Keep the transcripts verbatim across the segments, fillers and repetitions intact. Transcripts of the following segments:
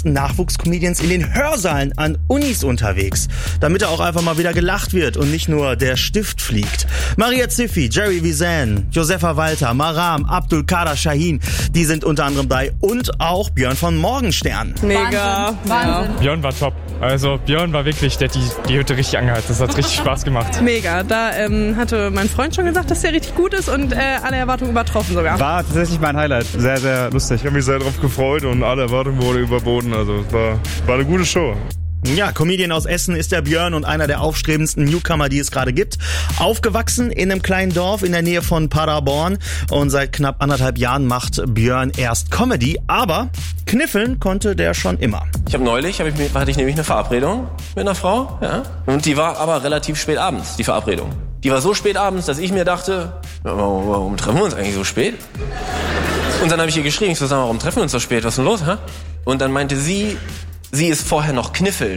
ersten Nachwuchscomedians in den Hörsaalen an Unis unterwegs, damit er auch einfach mal wieder gelacht wird und nicht nur der Stift fliegt. Maria Ziffi, Jerry Visan, Josefa Walter, Maram, Abdul Kader Shahin, die sind unter anderem bei und auch Björn von Morgenstern. Mega. Wahnsinn. Wahnsinn. Ja. Björn war top. Also Björn war wirklich, der hat die, die Hütte richtig angeheizt. Das hat richtig Spaß gemacht. Mega. Da ähm, hatte mein Freund schon gesagt, dass der richtig gut ist und äh, alle Erwartungen übertroffen sogar. War tatsächlich mein Highlight. Sehr, sehr lustig. Ich habe mich sehr darauf gefreut und alle Erwartungen wurden überboten. Also es war, war eine gute Show. Ja, Comedian aus Essen ist der Björn und einer der aufstrebendsten Newcomer, die es gerade gibt. Aufgewachsen in einem kleinen Dorf in der Nähe von Paderborn und seit knapp anderthalb Jahren macht Björn erst Comedy, aber kniffeln konnte der schon immer. Ich habe neulich, hab ich, hatte ich nämlich eine Verabredung mit einer Frau, ja, und die war aber relativ spät abends, die Verabredung. Die war so spät abends, dass ich mir dachte, warum, warum treffen wir uns eigentlich so spät? Und dann habe ich ihr geschrieben, ich so, sag mal, warum treffen wir uns so spät, was ist denn los, hä? Und dann meinte sie, sie ist vorher noch kniffeln.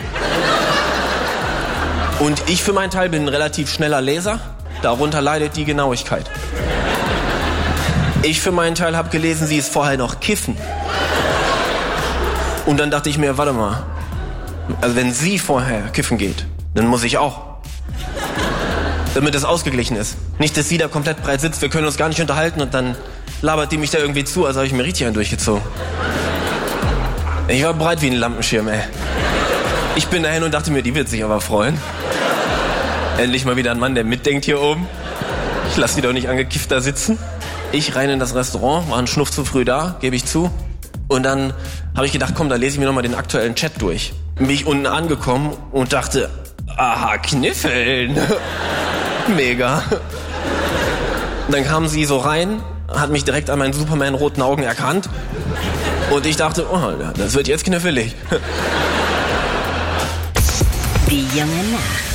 Und ich für meinen Teil bin ein relativ schneller Leser. Darunter leidet die Genauigkeit. Ich für meinen Teil habe gelesen, sie ist vorher noch kiffen. Und dann dachte ich mir, warte mal. Also wenn sie vorher kiffen geht, dann muss ich auch. Damit es ausgeglichen ist. Nicht, dass sie da komplett breit sitzt, wir können uns gar nicht unterhalten und dann labert die mich da irgendwie zu, also habe ich mir richtig einen durchgezogen. Ich war breit wie ein Lampenschirm, ey. Ich bin dahin und dachte mir, die wird sich aber freuen. Endlich mal wieder ein Mann, der mitdenkt hier oben. Ich lasse die doch nicht angekifft da sitzen. Ich rein in das Restaurant, war ein Schnuff zu früh da, gebe ich zu. Und dann habe ich gedacht, komm, da lese ich mir nochmal den aktuellen Chat durch. Bin ich unten angekommen und dachte, aha, kniffeln. Mega. Dann kam sie so rein, hat mich direkt an meinen Superman-roten Augen erkannt. Und ich dachte, oh, das wird jetzt knifflig. Die junge Nacht.